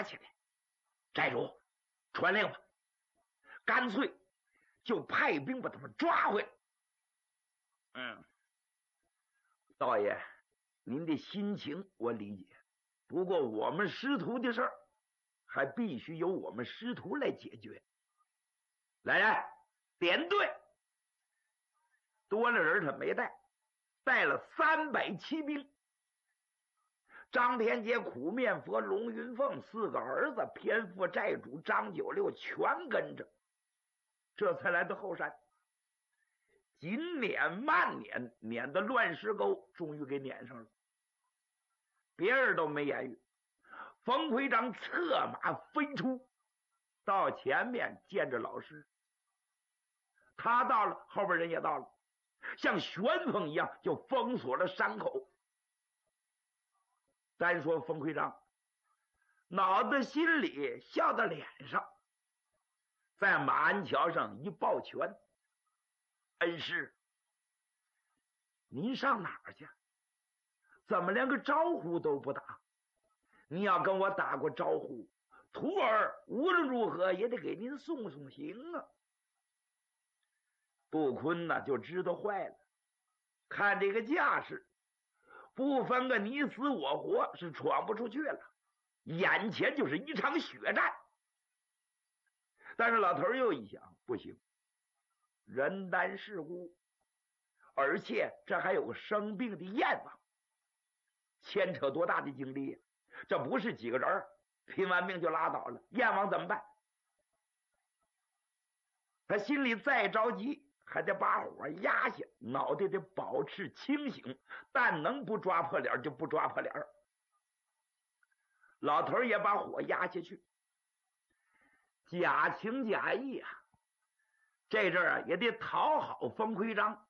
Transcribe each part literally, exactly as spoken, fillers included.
起来。寨主，传令吧，干脆就派兵把他们抓回来。嗯，道爷，您的心情我理解，不过我们师徒的事儿还必须由我们师徒来解决。来人，点队。多了人他没带，带了三百骑兵。张天杰、苦面佛、龙云凤四个儿子，偏副寨主张九六全跟着，这才来到后山。紧撵慢撵，撵到乱石沟，终于给撵上了。别人都没言语。冯魁章策马飞出，到前面见着老师。他到了，后边人也到了，像旋风一样就封锁了山口。单说冯魁章，脑袋心里笑到脸上，在马鞍桥上一抱拳：“恩师，您上哪儿去？怎么连个招呼都不打？你要跟我打过招呼，徒儿无论如何也得给您送送行啊！”杜坤呢就知道坏了，看这个架势，不分个你死我活是闯不出去了，眼前就是一场血战。但是老头又一想，不行，人单势孤，而且这还有个生病的燕王，牵扯多大的精力呀、啊？这不是几个人拼完命就拉倒了，燕王怎么办？他心里再着急，还得把火压下，脑袋得保持清醒，但能不抓破脸就不抓破脸。老头也把火压下去，假情假意啊，这阵儿啊也得讨好冯魁章。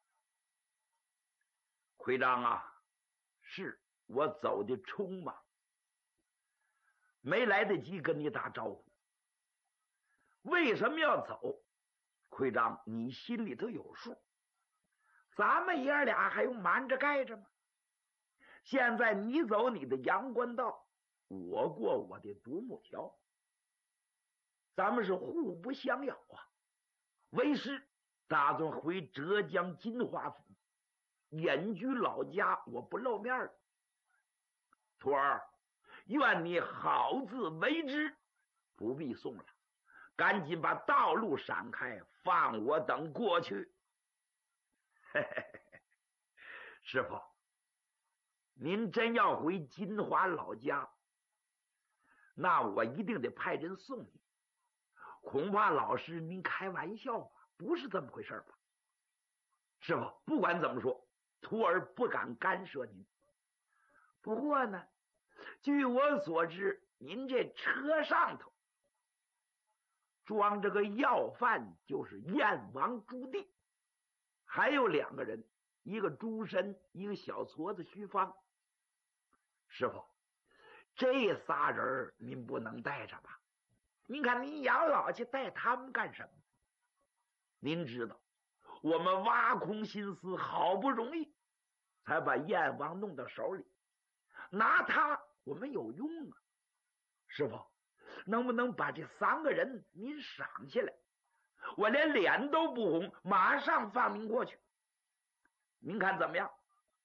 魁章啊，是我走的匆忙，没来得及跟你打招呼。为什么要走？魁章，你心里头有数，咱们爷俩还用瞒着盖着吗？现在你走你的阳关道，我过我的独木桥，咱们是互不相咬啊。为师打算回浙江金华府，隐居老家，我不露面了。徒儿，愿你好自为之，不必送了，赶紧把道路闪开，放我等过去。嘿嘿嘿，师傅，您真要回金华老家，那我一定得派人送你。恐怕老师您开玩笑吧，不是这么回事吧？师傅，不管怎么说，徒儿不敢干涉您。不过呢，据我所知，您这车上头装着个要犯，就是燕王朱棣，还有两个人，一个朱深，一个小矬子徐芳。师傅，这仨人您不能带着吧？您看您养老去带他们干什么？您知道我们挖空心思，好不容易才把燕王弄到手里，拿他我们有用啊。师傅，能不能把这三个人您赏下来？我连脸都不红，马上放您过去。您看怎么样？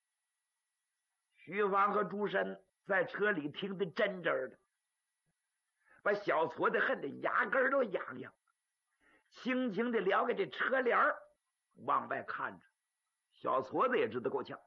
徐芳和朱深在车里听得真真的，把小矬子恨得牙根都痒痒，轻轻的撩开这车帘儿，往外看着。小矬子也知道够呛，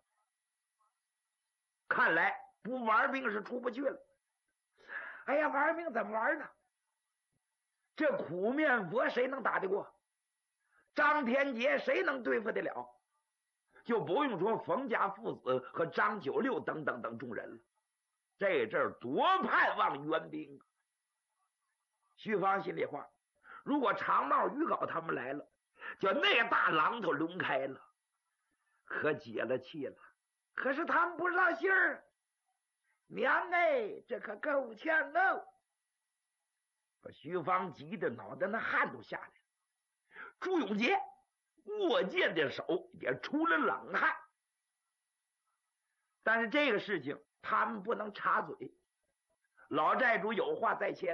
看来不玩命是出不去了。哎呀，玩命怎么玩呢？这苦面佛谁能打得过？张天杰谁能对付得了？就不用说冯家父子和张九六等等等众人了。这阵儿多盼望援兵。徐芳心里话，如果长帽于镐他们来了，就那大榔头抡开了，可解了气了。可是他们不知道信儿，娘哎，这可够呛喽！把徐芳急得脑袋那汗都下来了。朱永杰握剑的手也出了冷汗。但是这个事情他们不能插嘴，老寨主有话在前。